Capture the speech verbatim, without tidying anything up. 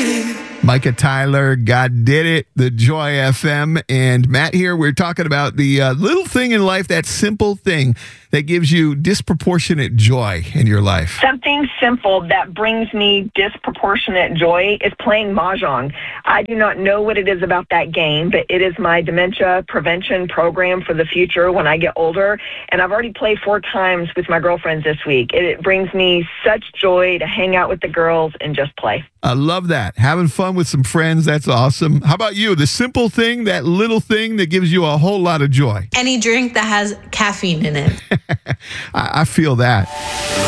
Micah Tyler, God Did It, the Joy F M. And Matt here, we're talking about the uh, little thing in life, that simple thing that gives you disproportionate joy in your life. Something simple that brings me disproportionate joy is playing Mahjong. I do not know what it is about that game, but it is my dementia prevention program for the future when I get older. And I've already played four times with my girlfriends this week. It, it brings me such joy to hang out with the girls and just play. I love that. Having fun with some friends, that's awesome. How about you? The simple thing, that little thing that gives you a whole lot of joy. Any drink that has caffeine in it. I, I feel that.